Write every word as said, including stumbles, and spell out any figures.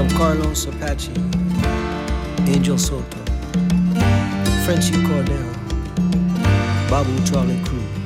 I'm Carlos Apache, Angel Soto, Frenchy Cordero, Babu Charlie Cruz.